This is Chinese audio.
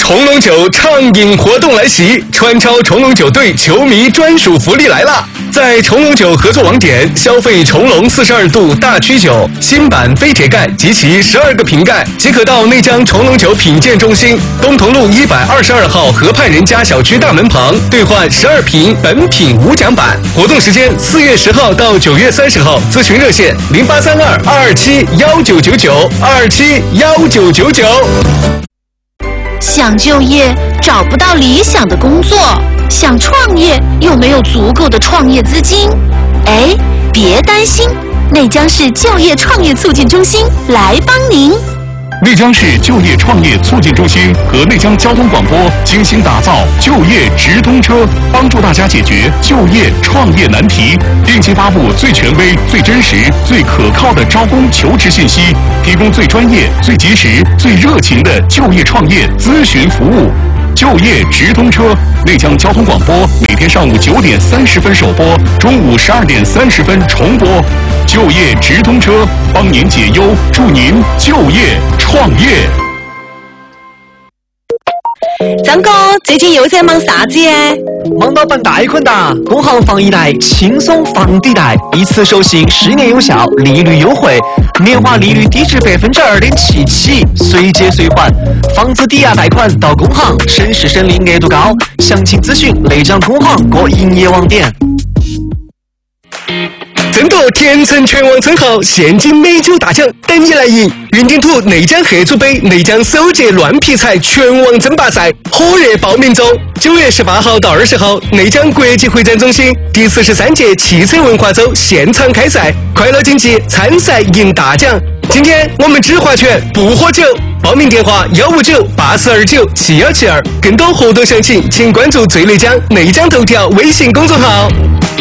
冲龙酒畅饮活动来袭，川超冲龙酒队球迷专属福利来啦！在冲龙酒合作网点消费冲龙42度大曲酒新版飞铁盖及其12个瓶盖，即可到内江冲龙酒品鉴中心东同路122号河畔人家小区大门旁兑换12瓶本品无奖版。活动时间4月10号到9月30号，咨询热线0832-227-1999，227-1999。 想就业找不到理想的工作，想创业又没有足够的创业资金，别担心，内江市就业创业促进中心来帮您。 内江市就业创业促进中心和内江交通广播精心打造就业直通车，帮助大家解决就业创业难题，定期发布最权威、最真实、最可靠的招工求职信息，提供最专业、最及时、最热情的就业创业咨询服务。就业直通车，内江交通广播每天上午9点30分首播，中午12点30分重播。就业直通车，帮您解忧，祝您就业创业。 张哥，最近又在忙啥子耶？ 忙到办贷款哒！工行房一贷轻松房抵贷，一次授信10年有效，利率优惠，年化利率低至2.7%起，随借随还。房子抵押贷款到工行，省时省力，额度高。详情咨询内江工行各营业网点。 争夺甜橙全网称号，现金美酒大奖等你来赢！云顶土内江黑猪杯内江首届乱劈柴全网争霸赛火热报名中，9月18号到20号，内江国际会展中心第43届汽车文化周现场开赛，快乐竞技，参赛赢大奖。今天我们只划拳不喝酒，报名电话159-8429-7172，更多活动详情请关注最内江内江头条微信公众号。